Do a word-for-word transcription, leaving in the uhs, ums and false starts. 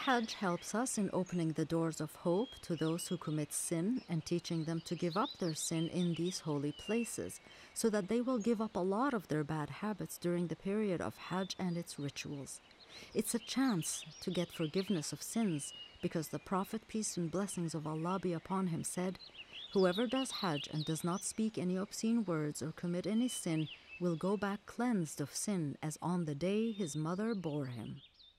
Hajj helps us in opening the doors of hope to those who commit sin and teaching them to give up their sin in these holy places, so that they will give up a lot of their bad habits during the period of Hajj and its rituals. It's a chance to get forgiveness of sins, because the Prophet, peace and blessings of Allah be upon him, said, "Whoever does Hajj and does not speak any obscene words or commit any sin will go back cleansed of sin as on the day his mother bore him."